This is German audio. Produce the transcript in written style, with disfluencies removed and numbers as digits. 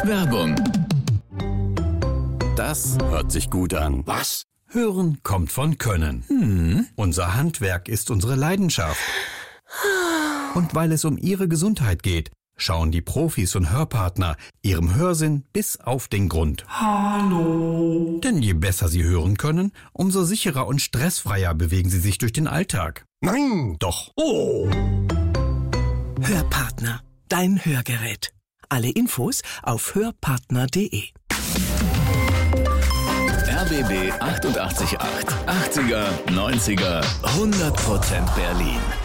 Werbung. Das hört sich gut an. Was? Hören kommt von Können. Unser Handwerk ist unsere Leidenschaft. Und weil es um Ihre Gesundheit geht, schauen die Profis und Hörpartner Ihrem Hörsinn bis auf den Grund. Hallo? Denn je besser Sie hören können, umso sicherer und stressfreier bewegen Sie sich durch den Alltag. Nein! Doch. Oh! Hörpartner, dein Hörgerät. Alle Infos auf hörpartner.de. RBB 88.8. 80er, 90er, 100% Berlin.